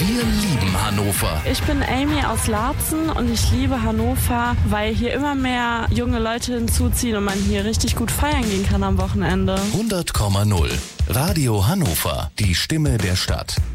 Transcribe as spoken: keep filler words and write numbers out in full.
Wir lieben Hannover. Ich bin Amy aus Laatzen und ich liebe Hannover, weil hier immer mehr junge Leute hinzuziehen und man hier richtig gut feiern gehen kann am Wochenende. hundert Komma null. Radio Hannover. Die Stimme der Stadt.